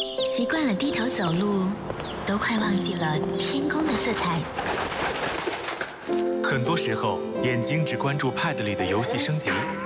习惯了低头走路，都快忘记了天空的色彩。 很多时候，眼睛只关注 Pad 里的游戏升级，